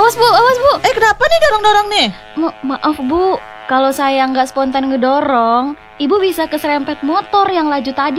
Awas Bu, awas Bu. Kenapa nih dorong-dorong nih? Maaf Bu, kalau saya nggak spontan ngedorong, Ibu bisa keserempet motor yang laju tadi